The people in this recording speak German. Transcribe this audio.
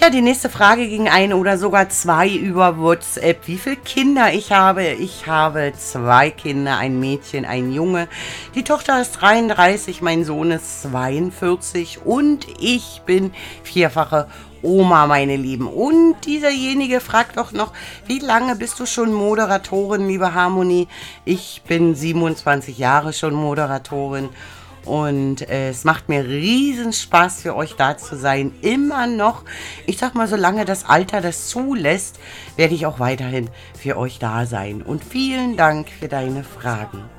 Ja, die nächste Frage ging ein oder sogar zwei über WhatsApp. Wie viele Kinder ich habe? Ich habe zwei Kinder, ein Mädchen, ein Junge. Die Tochter ist 33, mein Sohn ist 42 und ich bin vierfache Oma, meine Lieben. Und dieserjenige fragt doch noch, wie lange bist du schon Moderatorin, liebe Harmonie? Ich bin 27 Jahre schon Moderatorin. Und es macht mir riesen Spaß, für euch da zu sein. Immer noch, ich sag mal, solange das Alter das zulässt, werde ich auch weiterhin für euch da sein. Und vielen Dank für deine Fragen.